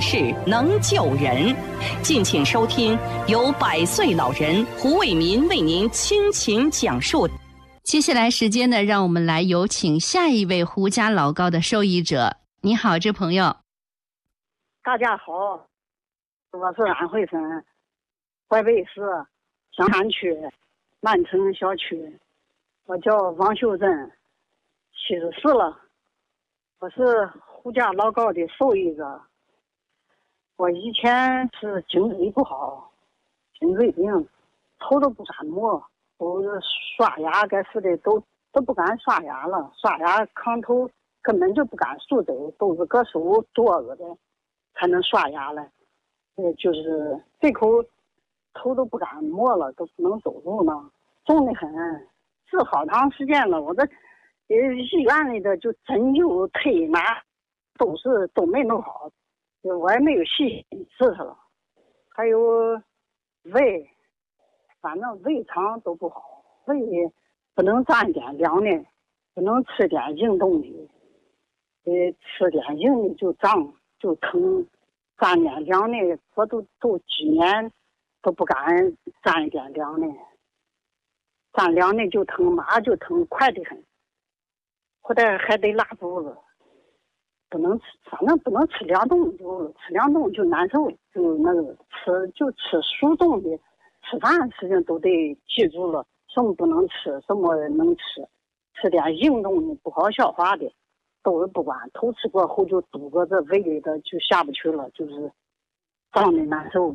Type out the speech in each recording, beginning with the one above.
事，能救人。敬请收听由100岁老人胡伟民为您倾情讲述。 接下来时间呢，让我们来有请下一位胡家老高的受益者。你好，这朋友。 大家好，我是安徽省淮北市襄山区满城小区，我叫王秀珍，74了，我是胡家老高的受益者。我以前是颈椎不好，颈椎病，头都不敢摸，都是刷牙该是的都不敢刷牙了，刷牙炕头根本就不敢竖着，都是搁手垛着的才能刷牙了。就是这口头都不敢摸了，都不能走路呢，重得很，治好长时间了。我这医院里的就针灸推拿都没弄好，我也没有细治它了。还有胃，反正胃肠都不好，胃不能沾点凉的，不能吃点硬东西，吃点硬的就胀就疼，沾点凉的我都几年都不敢沾一点凉的，沾凉的就疼，马上就疼，快得很，后来还得拉肚子，不能吃，反正不能吃凉冻，吃凉冻就难受，就那个吃熟冻的，吃饭事情都得记住了，什么不能吃，什么能吃，吃点硬冻的不好消化的都是不管，头吃过后就堵个这胃里的就下不去了，就是胀的难受。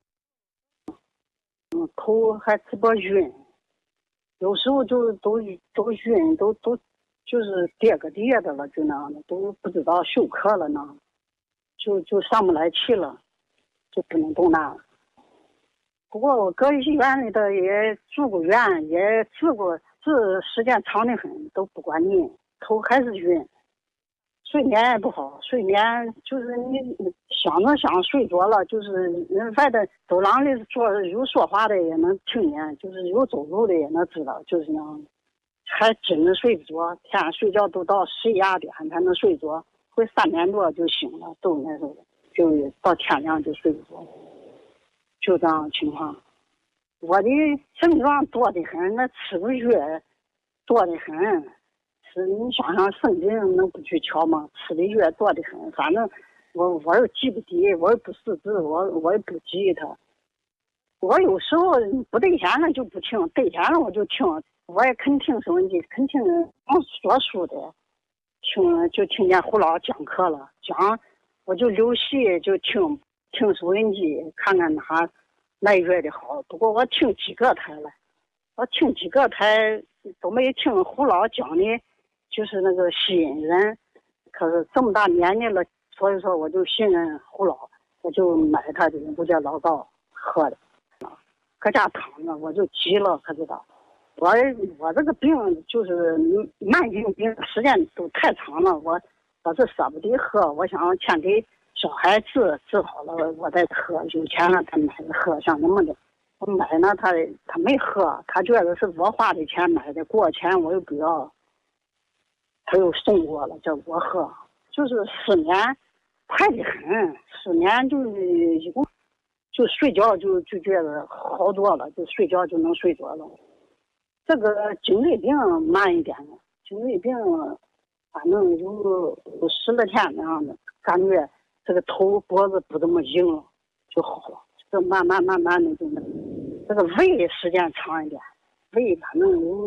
头还直播晕，有时候就都晕，都就是跌个跌的了，就那样的，都不知道休克了呢，就上不来气了，就不能动弹了。不过我搁医院里的也住过院，也治过，治时间长的很，都不管你，头还是晕，睡眠也不好，睡眠就是你想睡着了，就是外的走廊里有说话的也能听见，就是有走路的也能知道，就是那样，还真的睡不着，天上睡觉都到11、2点才能睡着，会3点多就醒了，都那时候就到天亮就睡不着，就这样情况。我的症状多得很，那吃个药多得很，是你想想生病能不去瞧吗？吃的药多得很，反正我又记不得，我也不识字，我也不记它。我有时候不对闲了就不听，对闲了我就听，我也肯听收音机，肯听说书的，就听见胡老讲课了，讲我就留戏就听收音机，看看哪月的好。不过我听几个台了，我听几个台都没听胡老讲的，就是那个吸引人。可是这么大年纪了，所以说我就信任胡老，我就买他的胡家老高喝的，搁家躺着我就急了，可知道。我这个病就是慢性病，时间都太长了，我是舍不得喝，我想先给小孩治好了我再喝，有钱了才买的喝，像那么的。我买呢，他没喝，他觉得是我花的钱买的，过钱我又不要，他又送我了，叫我喝，就是失眠快得很，失眠就是一共就睡觉就觉得好多了，就睡觉就能睡着了。这个颈椎病慢一点的，颈椎病反正有10来天那样的，感觉这个头脖子不这么硬了就好了，这慢慢的就那个。这个胃时间长一点，胃反正有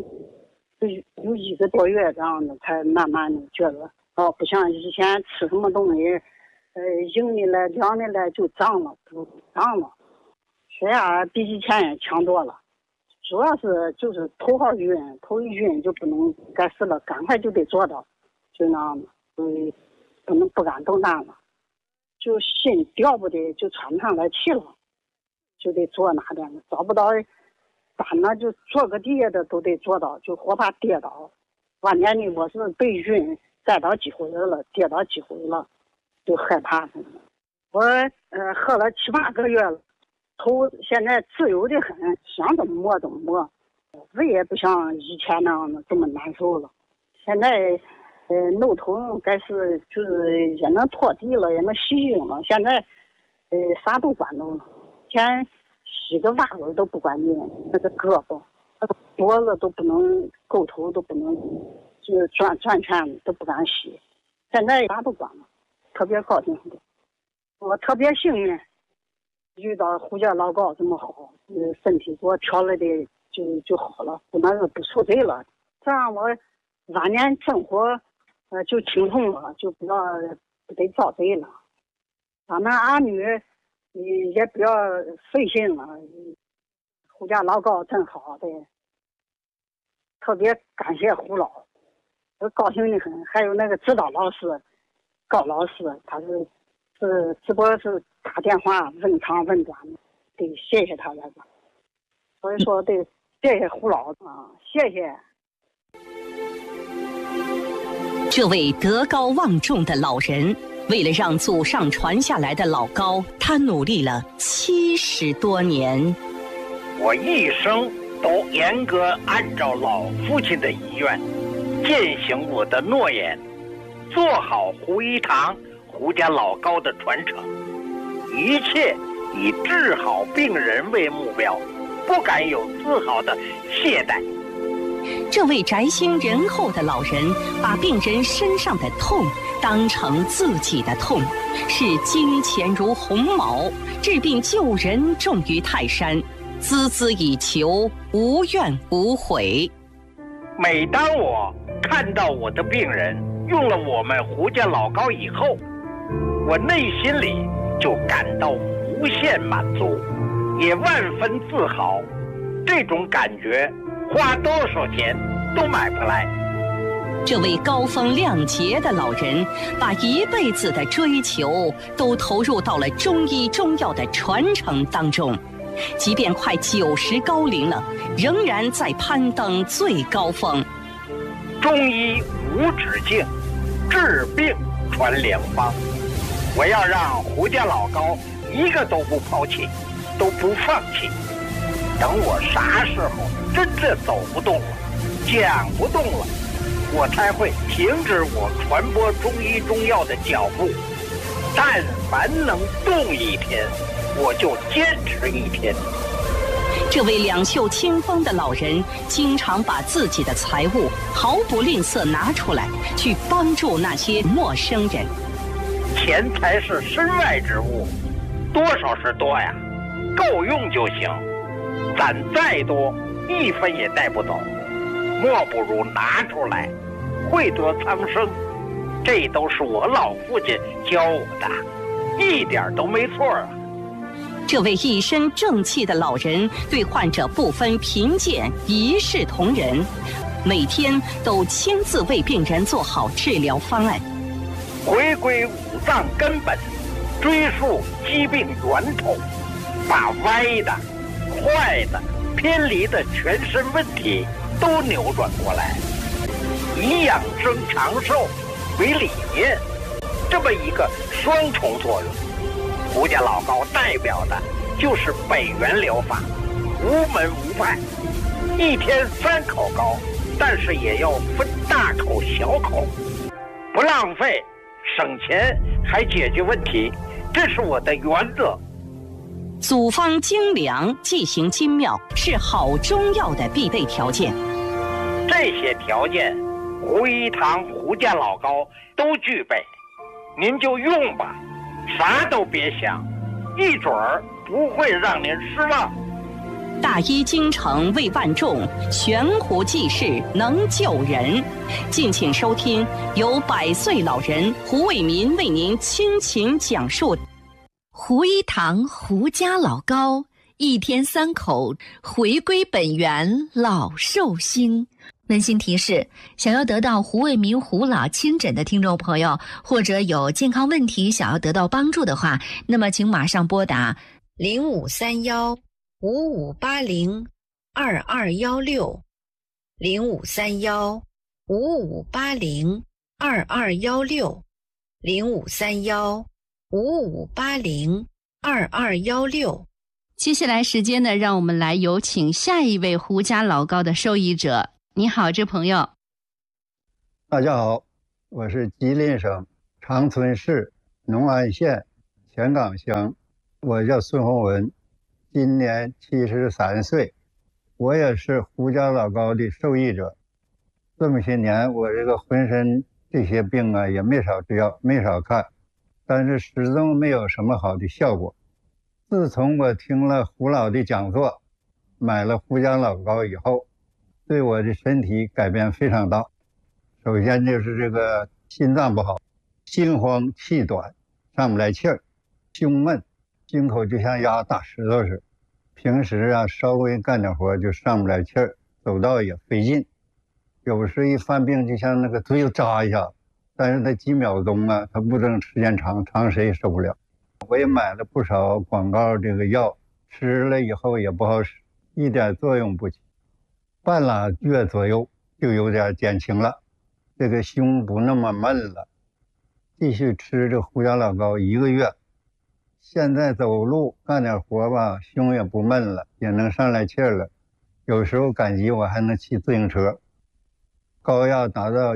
1个多月这样的，才慢慢的觉得不像以前吃什么东西，硬的了凉的了就胀了，不胀了，血压比以前也强多了。主要是就是头好晕，头一晕就不能该死了，赶快就得做到，就那样的，不敢动弹了，就心调不得，就喘不上来气了，就得坐哪点的，找不到板呢就坐个地下的都得坐到，就活怕跌倒。晚年呢我是被晕栽倒几回了，跌倒几回了，就害怕。我喝了7、8个月了，头现在自由的很，想怎么摸怎么摸，胃也不像以前那样的这么难受了。现在弄头该是就是也能拖地了，也能洗衣了。现在啥都管动了，前洗个袜子都不管用，那个胳膊、那个脖子都不能，够头都不能，就是转圈都不敢洗。现在啥都管了，特别高兴。我特别幸运，遇到胡家老高这么好，身体给我调了的就好了，不那个不受罪了。这样我晚年生活就轻松了，就不得遭罪了。咱们儿女也不要费心了。胡家老高真好的，特别感谢胡老，我高兴的很。还有那个指导老师高老师，他是直播是打电话问长问短，得谢谢他来吧。所以说得谢谢胡老啊，谢谢。 这位德高望重的老人，为了让祖上传下来的老高，他努力了70多年。 我一生都严格按照老父亲的遗愿，践行我的诺言，做好胡一堂胡家老高的传承，一切以治好病人为目标，不敢有丝毫的懈怠。 这位宅心仁厚的老人，把病人身上的痛当成自己的痛，视金钱如鸿毛，治病救人重于泰山，孜孜以求，无怨无悔。 每当我看到我的病人用了我们胡家老高以后，我内心里就感到无限满足，也万分自豪。这种感觉花多少钱都买不来。 这位高风亮节的老人，把一辈子的追求都投入到了中医中药的传承当中，即便快90高龄了，仍然在攀登最高峰。 中医无止境，治病传良方。我要让胡家老高一个都不抛弃，都不放弃。等我啥时候真正走不动了，讲不动了，我才会停止我传播中医中药的脚步。但凡能动一天，我就坚持一天。 这位两袖清风的老人，经常把自己的财物毫不吝啬拿出来，去帮助那些陌生人。 钱财是身外之物，多少是多呀，够用就行。攒再多，1分也带不走，莫不如拿出来，惠泽苍生。这都是我老父亲教我的，一点都没错啊。 这位一身正气的老人，对患者不分贫贱，一视同仁，每天都亲自为病人做好治疗方案， 回归五脏根本，追溯疾病源头，把歪的、坏的、偏离的全身问题都扭转过来，以养生长寿为理念，这么一个双重作用。胡家老高代表的就是北元疗法，无门无派，一天3口膏，但是也要分大口小口，不浪费，省钱还解决问题，这是我的原则。 组方精良，剂行精妙，是好中药的必备条件。 这些条件，胡一堂胡家老高都具备，您就用吧，啥都别想，一准儿不会让您失望。 大医精诚为万众，悬壶济世能救人。敬请收听由100岁老人胡伟民为您倾情讲述。 胡一堂胡家老高，一天3口，回归本源，老寿星。温馨提示：想要得到胡伟民胡老亲诊的听众朋友，或者有健康问题想要得到帮助的话，那么请马上拨打053155802216 053155802216 053155802216。 接下来时间呢，让我们来有请下一位胡家老高的受益者。你好，这朋友。 大家好， 我是吉林省长春市农安县前岗乡，我叫孙洪文，今年73岁，我也是胡家老高的受益者。这么些年，我这个浑身这些病啊也没少治药，没少看，但是始终没有什么好的效果。自从我听了胡老的讲座，买了胡家老高以后，对我的身体改变非常大。首先就是这个心脏不好，心慌气短，上不来气儿，胸闷，胸口就像压大石头似的。平时啊稍微干点活就上不来气儿，走道也费劲。有时一犯病就像那个嘴扎一下，但是它几秒钟啊，它不能时间长，长谁也受不了。我也买了不少广告这个药，吃了以后也不好使，一点作用不起。半拉月左右就有点减轻了，这个胸不那么闷了。继续吃这胡家老高1个月，现在走路干点活吧，胸也不闷了，也能上来气儿了。有时候赶集我还能骑自行车。高压达到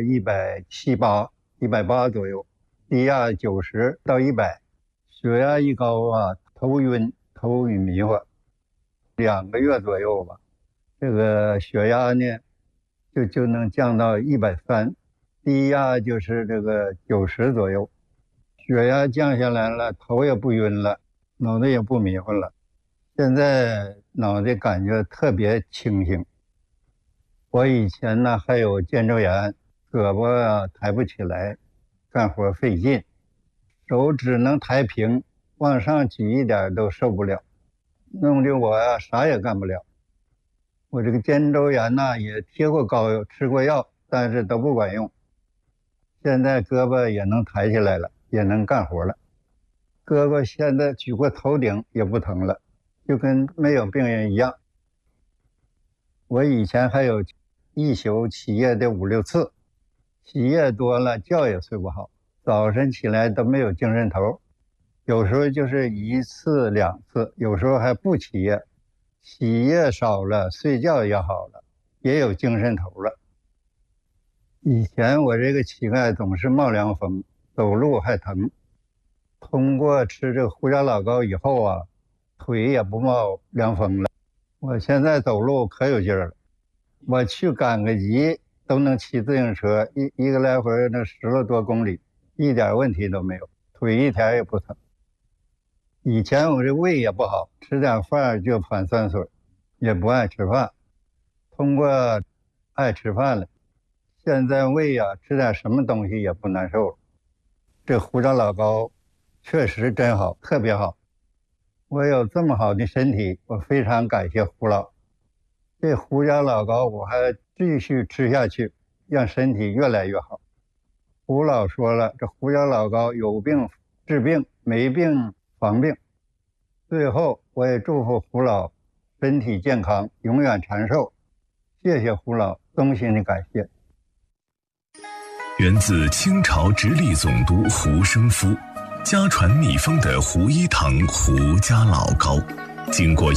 178、180左右，低压90到100。血压一高啊，头晕、头晕迷糊。2个月左右吧，这个血压呢就能降到130，低压就是这个90左右。血压降下来了，头也不晕了，脑袋也不迷糊了。现在脑袋感觉特别清醒。我以前呢还有肩周炎，胳膊啊抬不起来，干活费劲，手只能抬平，往上举一点都受不了，弄得我呀啥也干不了。我这个肩周炎呢也贴过膏药，吃过药，但是都不管用。现在胳膊也能抬起来了，也能干活了。胳膊现在举过头顶也不疼了，就跟没有病人一样。我以前还有一宿起夜的5、6次，起夜多了觉也睡不好，早晨起来都没有精神头，有时候就是1次、2次，有时候还不起夜，起夜少了，睡觉也好了，也有精神头了。以前我这个膝盖总是冒凉风，走路还疼，通过吃这个胡家老高以后啊，腿也不冒凉风了。我现在走路可有劲儿了，我去赶个集都能骑自行车，一个来回那10了多公里，一点问题都没有，腿一点也不疼。以前我这胃也不好，吃点饭就反酸水，也不爱吃饭。通过爱吃饭了，现在胃啊吃点什么东西也不难受了。这胡家老高确实真好，特别好。我有这么好的身体，我非常感谢胡老。这胡家老高我还继续吃下去，让身体越来越好。胡老说了，这胡家老高有病治病，没病防病。最后我也祝福胡老身体健康，永远长寿。谢谢胡老，衷心的感谢。 源自清朝直隶总督胡生夫，家传秘方的胡一堂胡家老高，经过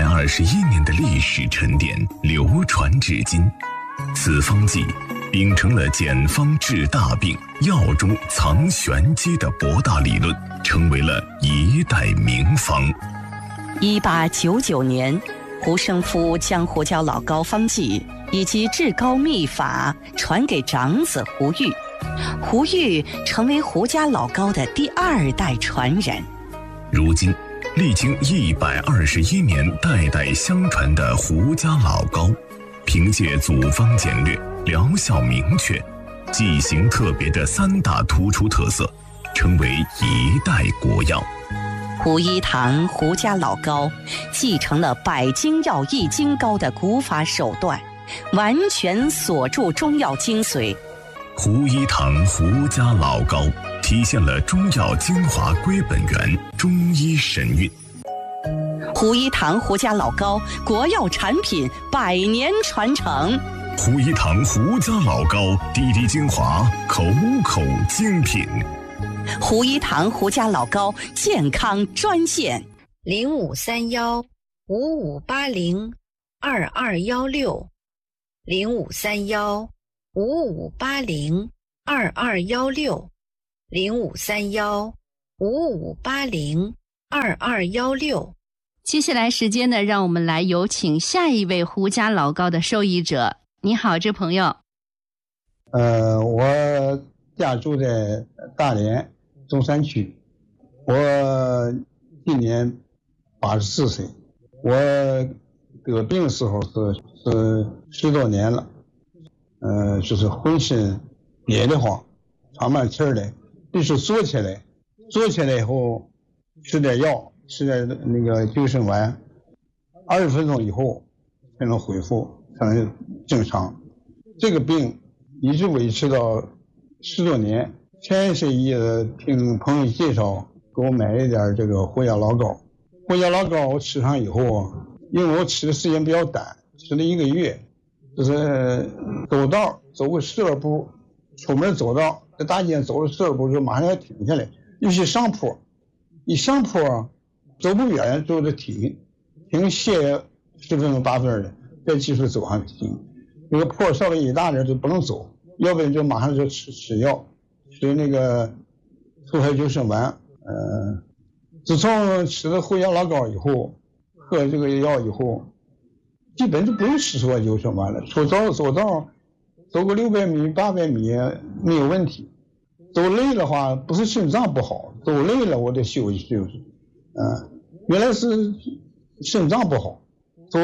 121年的历史沉淀，流传至今。此方剂秉承了简方治大病、药中藏玄机的博大理论，成为了一代名方。 1899年，胡生夫将胡家老高方剂以及治高秘法传给长子胡玉，胡玉成为胡家老高的第2代传人。 如今历经121年代代相传的胡家老高，凭借组方简略、疗效明确、剂型特别的3大突出特色，成为一代国药。 胡一堂胡家老高继承了百精药易筋膏的古法手段，完全锁住中药精髓。 胡一堂胡家老高体现了中药精华归本源，中医神韵。 胡一堂胡家老高国药产品100年传承。 胡一堂胡家老高滴滴精华，口口精品。 胡一堂胡家老高健康专线 053155802216，05315580 2216，053155802216。 接下来时间呢，让我们来有请下一位胡家老高的受益者。你好，这朋友。 我家住在大连中山区，我今年84岁。我得病的时候是10多年了，就是浑身憋得慌，喘不上气儿来，必须坐起来以后吃点药，吃点那个救生丸，20分钟以后才能恢复成正常。这个病一直维持到10多年。前些也听朋友介绍，给我买一点这个胡家老膏。胡家老膏我吃上以后，因为我吃的时间比较短，吃了1个月，就是走道走个12步，出门走道在大街走了12步就马上要停下来，尤其上坡，一上坡走不远就得停歇10分钟8分钟的，再继续走上行。那个坡稍微一大点就不能走，要不然就马上就吃药，吃那个促排救生丸。自从吃了胡家老膏以后，喝这个药以后，基本就不用吃促排救生丸了。出走走道走个600米800米没有问题。走累的话，不是心脏不好，走累了我得休息休息。原来是心脏不好，走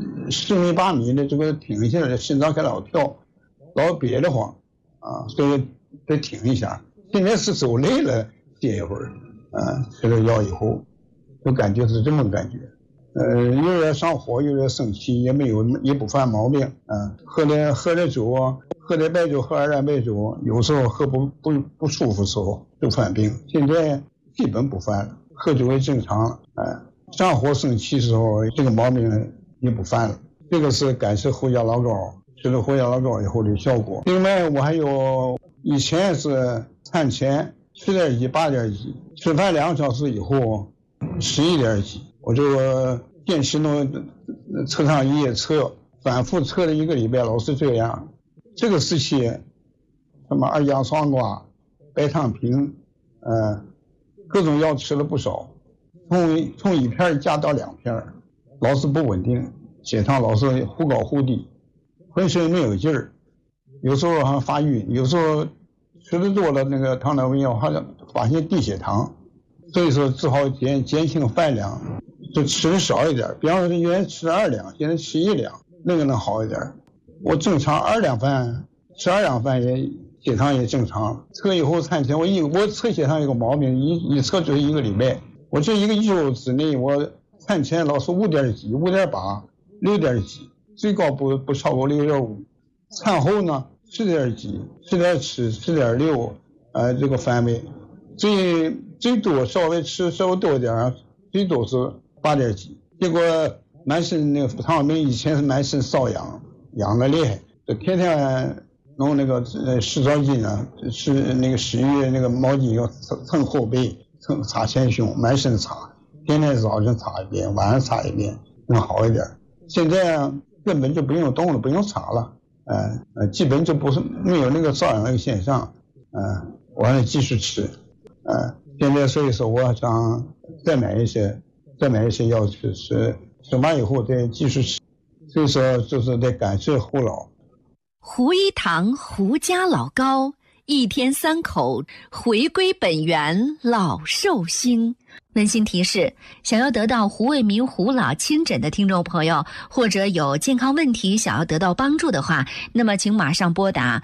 10米8米的这个停下来，心脏开始老跳，老憋得慌所以得停一下。现在是走累了歇一会儿，吃了药以后就感觉是这么感觉。有点上火，有点生气，也不犯毛病。喝点酒喝点白酒，喝2两白酒，有时候喝不舒服的时候就犯病。现在基本不犯了，喝酒也正常了。上火生气的时候，这个毛病也不犯了。这个是感谢胡家老膏，吃了胡家老膏以后的效果。另外我还有以前是餐前10点几8点几，吃饭2个小时以后11点几，我就坚持弄测上1测，反复测了1个礼拜，老是这样。这个时期什么2甲双胍、白糖平，各种药吃了不少，从1片加到2片，老是不稳定，血糖老是忽高忽低，浑身没有劲儿，有时候还发晕，有时候吃的多了那个糖尿病药还发现低血糖，所以说只好减轻饭量，就吃的少一点。比方说原来吃2两，现在吃1两，那个能好一点。我正常2两饭，吃2两饭也血糖也正常。测以后餐前我测血糖有个毛病，一测就是1个礼拜。我这1个周之内，我餐前老是5点几、5点8、6点几，最高不超过6.5。餐后呢10点几、10点7、10点6，这个范围。最多稍微多一点，最多是8点几。结果满身那个糖尿病以前是满身瘙痒的厉害，就天天弄那个湿澡巾是那个湿浴那个毛巾要蹭后背，擦前胸，满身擦，天天早上擦一遍，晚上擦一遍，能好一点。现在根本就不用动了，不用擦了，基本就没有那个瘙痒那个现象，我还继续吃，现在所以说我想再买一些药去吃完以后再继续吃，所以说就是得感谢胡老。 胡一堂胡家老膏，1天3口，回归本源，老寿星。温馨提示：想要得到胡卫民胡老亲诊的听众朋友，或者有健康问题想要得到帮助的话，那么请马上拨打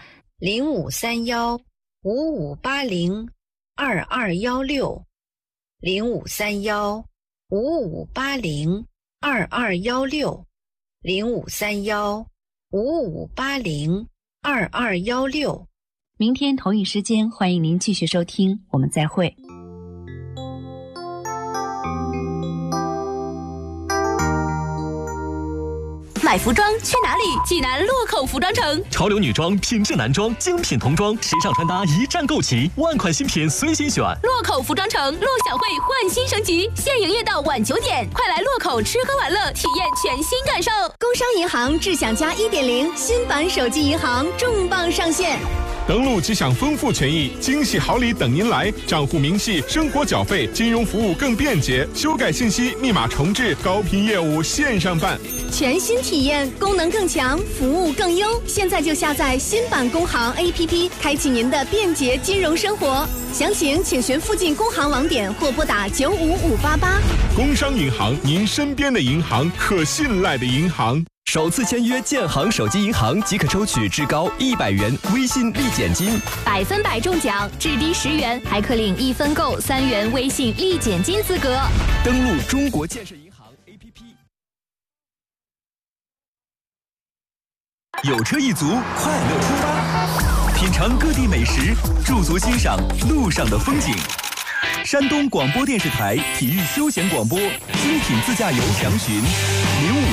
053155802216，053155802216。明天同一时间，欢迎您继续收听，我们再会。 买服装去哪里？济南洛口服装城， 潮流女装、品质男装、精品童装，时尚穿搭一站购齐，万款新品随心选。 洛口服装城，陆小慧焕新升级，现营业到晚9点，快来洛口吃喝玩乐，体验全新感受。 工商银行智享家1.0新版手机银行重磅上线。 登录即享丰富权益，惊喜好礼等您来，账户明细，生活缴费，金融服务更便捷，修改信息、密码重置，高频业务线上办， 全新体验，功能更强，服务更优。现在就下载新版工行 APP， 开启您的便捷金融生活。详情请询附近工行网点或拨打95588。 工商银行，您身边的银行，可信赖的银行。 首次签约建行手机银行即可抽取至高100元微信立减金 ，100分百中奖，至低10元，还可领1分购3元微信立减金资格。 登录中国建设银行 APP。有车一族，快乐出发，品尝各地美食，驻足欣赏路上的风景。山东广播电视台体育休闲广播，精品自驾游详询05